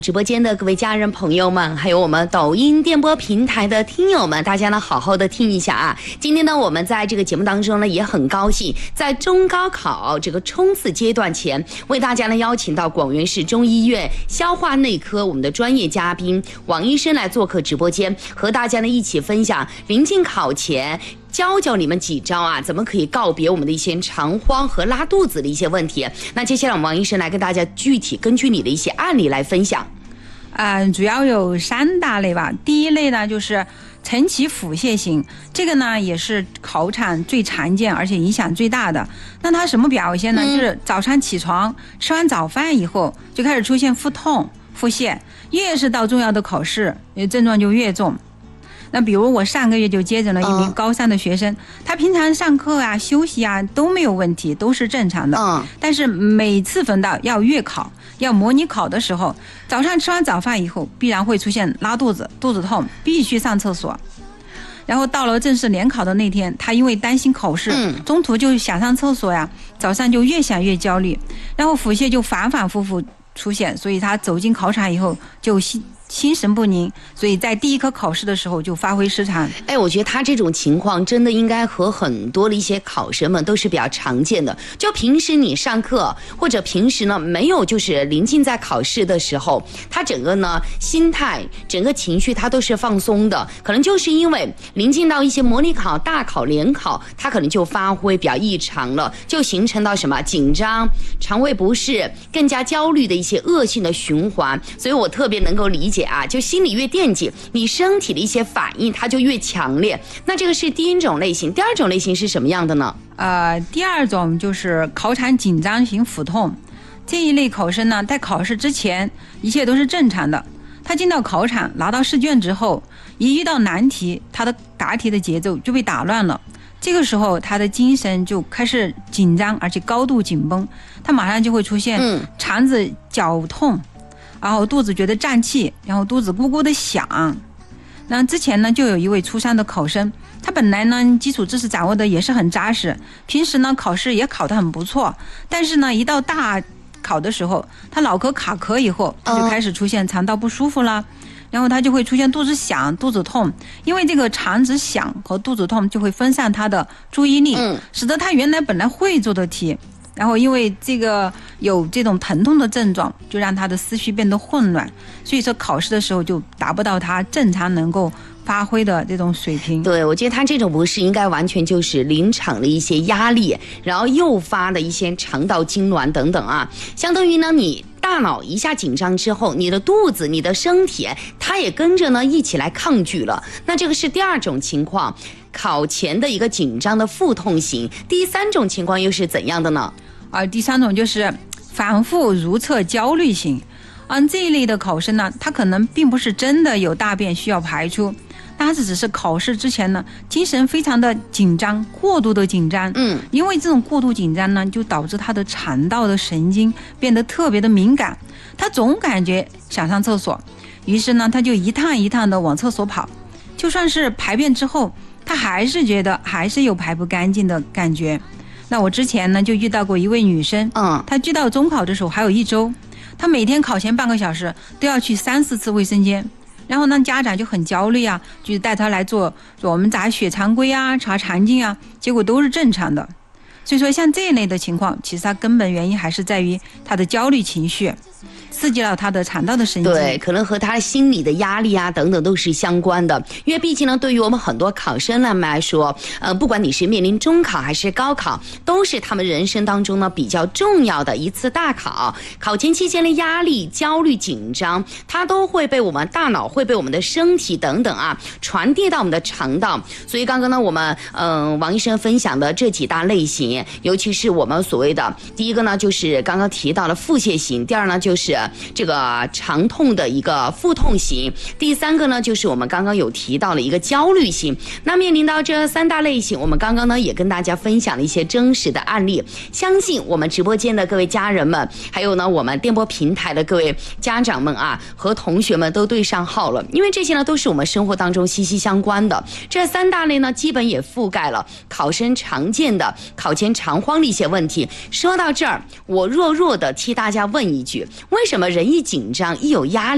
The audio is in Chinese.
直播间的各位家人朋友们，还有我们抖音电波平台的听友们，大家呢好好的听一下啊！今天呢，我们在这个节目当中呢，也很高兴，在中高考这个冲刺阶段前，为大家呢邀请到广元市中医院消化内科我们的专业嘉宾王医生来做客直播间，和大家呢一起分享临近考前。教你们几招啊，怎么可以告别我们的一些肠荒和拉肚子的一些问题。那接下来我们王医生来跟大家具体根据你的一些案例来分享。 主要有3大类吧。第一类呢就是晨起腹泻型，这个呢也是考场最常见而且影响最大的。那它什么表现呢？就是早上起床吃完早饭以后就开始出现腹痛、腹泻，越是到重要的考试，症状就越重。那比如我上个月就接诊了一名高3的学生，他平常上课啊、休息啊都没有问题，都是正常的。但是每次逢到要月考、要模拟考的时候，早上吃完早饭以后，必然会出现拉肚子、肚子痛，必须上厕所。然后到了正式联考的那天，他因为担心考试，中途就想上厕所呀，早上就越想越焦虑，然后腹泻就反反复复出现，所以他走进考场以后就心神不宁，所以在第一科考试的时候就发挥失常。 我觉得他这种情况真的应该和很多的一些考生们都是比较常见的。就平时你上课或者平时呢没有就是临近在考试的时候，他整个呢心态、整个情绪他都是放松的，可能就是因为临近到一些模拟考、大考、联考，他可能就发挥比较异常了，就形成到什么紧张、肠胃不适、更加焦虑的一些恶性的循环。所以我特别能够理解啊，就心里越惦记，你身体的一些反应它就越强烈。那这个是第一种类型，第二种类型是什么样的呢？ 第二种就是考场紧张型腹痛。这一类考生呢，在考试之前一切都是正常的，他进到考场拿到试卷之后，一遇到难题，他的答题的节奏就被打乱了。这个时候他的精神就开始紧张，而且高度紧绷，他马上就会出现肠子绞痛，然后肚子觉得胀气，然后肚子咕咕的响。那之前呢，就有一位初3的考生，他本来呢基础知识掌握的也是很扎实，平时呢考试也考得很不错，但是呢一到大考的时候，他脑壳卡壳以后，他就开始出现肠道不舒服了，然后他就会出现肚子响、肚子痛，因为这个肠子响和肚子痛就会分散他的注意力，使得他原来本来会做的题，然后因为这个有这种疼痛的症状，就让他的思绪变得混乱，所以说考试的时候就达不到他正常能够发挥的这种水平。 对，我觉得他这种不适应该完全就是临场的一些压力，然后诱发的一些肠道痉挛等等啊，相当于呢你大脑一下紧张之后，你的肚子、你的身体，它也跟着呢一起来抗拒了。那这个是第二种情况，考前的一个紧张的腹痛型。第3种情况又是怎样的呢？ 第3种就是反复如厕焦虑型。这一类的考生呢，他可能并不是真的有大便需要排出，他只是考试之前呢，精神非常的紧张，过度的紧张。因为这种过度紧张呢，就导致他的肠道的神经变得特别的敏感，他总感觉想上厕所，于是呢，他就一趟一趟的往厕所跑，就算是排便之后，他还是觉得还是有排不干净的感觉。那我之前呢就遇到过一位女生，她距到中考的时候还有1周，她每天考前半个小时都要去3、4次卫生间，然后呢家长就很焦虑啊，就带她来做我们查血常规啊、查肠镜啊，结果都是正常的。所以说像这一类的情况，其实它根本原因还是在于她的焦虑情绪刺激了他的肠道的神经， 对，可能和他心理的压力啊等等都是相关的。因为毕竟呢，对于我们很多考生来说，不管你是面临中考还是高考，都是他们人生当中呢比较重要的一次大考。考前期间的压力、焦虑、紧张，它都会被我们大脑、会被我们的身体等等啊传递到我们的肠道。所以刚刚呢，我们王医生分享的这几大类型，尤其是我们所谓的第一个呢，就是刚刚提到的腹泻型；第二呢，就是这个肠痛的一个腹痛型；第3个呢，就是我们刚刚有提到了一个焦虑型。那面临到这3大类型，我们刚刚呢也跟大家分享了一些真实的案例，相信我们直播间的各位家人们，还有呢我们电波平台的各位家长们啊和同学们都对上号了，因为这些呢都是我们生活当中息息相关的。这3大类呢基本也覆盖了考生常见的考前肠荒的一些问题。说到这儿，我弱弱的替大家问一句，为什么人一紧张一有压力